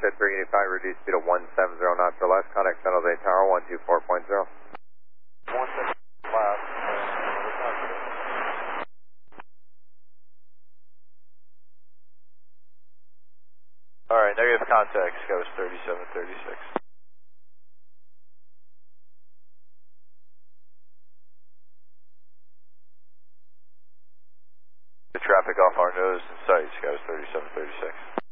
Watershed 385, reduce speed of 170 knots or less. Contact San Jose Tower 124.0. 170 last. Alright, negative contact, Scouts 3736. The traffic off our nose in sight, Scouts 3736.